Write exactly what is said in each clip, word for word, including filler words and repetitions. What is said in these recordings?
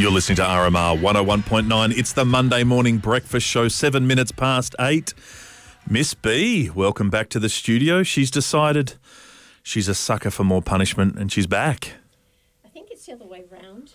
You're listening to R M R one oh one point nine. It's the Monday morning breakfast show, seven minutes past eight. Miss B, welcome back to the studio. She's decided she's a sucker for more punishment and she's back. I think it's the other way round.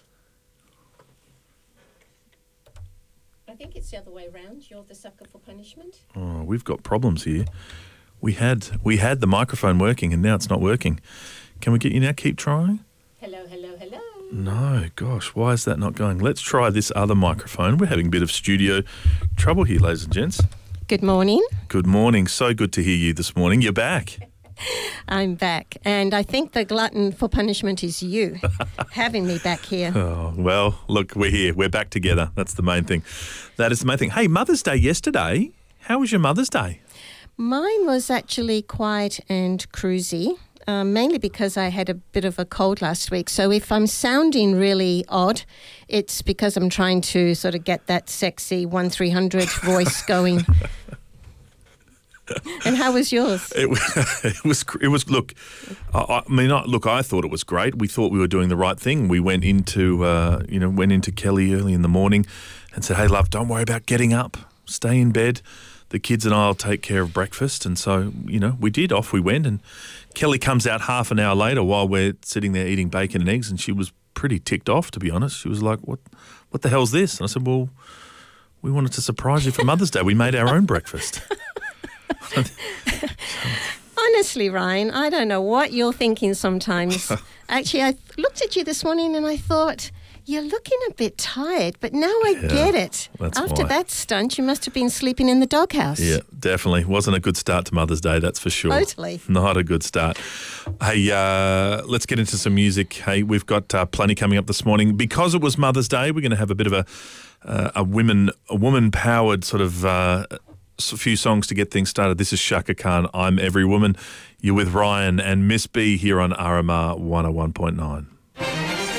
I think it's the other way round. You're the sucker for punishment. Oh, we've got problems here. We had we had the microphone working and now it's not working. Can we get you now? Keep trying. Hello, hello, hello. No, gosh, why is that not going? Let's try this other microphone. We're having a bit of studio trouble here, ladies and gents. Good morning. Good morning. So good to hear you this morning. You're back. I'm back. And I think the glutton for punishment is you having me back here. Oh, well, look, we're here. We're back together. That's the main thing. That is the main thing. Hey, Mother's Day yesterday. How was your Mother's Day? Mine was actually quiet and cruisy. Um, mainly because I had a bit of a cold last week. So if I'm sounding really odd, it's because I'm trying to sort of get that sexy one three hundred voice going. And how was yours? It was, it was, it was look, I, I mean, I, look, I thought it was great. We thought we were doing the right thing. We went into, uh, you know, went into Kelly early in the morning and said, hey, love, don't worry about getting up. Stay in bed. The kids and I will take care of breakfast. And so, you know, we did. Off we went. And Kelly comes out half an hour later while we're sitting there eating bacon and eggs, and she was pretty ticked off, to be honest. She was like, what what the hell's this? And I said, well, we wanted to surprise you for Mother's Day. We made our own breakfast. Honestly, Ryan, I don't know what you're thinking sometimes. Actually, I looked at you this morning and I thought, you're looking a bit tired, but now I Yeah, get it. that's After why. that stunt, you must have been sleeping in the doghouse. Yeah, definitely. Wasn't a good start to Mother's Day, that's for sure. Totally. Not a good start. Hey, uh, let's get into some music. Hey, we've got uh, plenty coming up this morning. Because it was Mother's Day, we're going to have a bit of a uh, a women a woman-powered sort of uh, a few songs to get things started. This is Shaka Khan, I'm Every Woman. You're with Ryan and Miss B here on R M R one oh one point nine.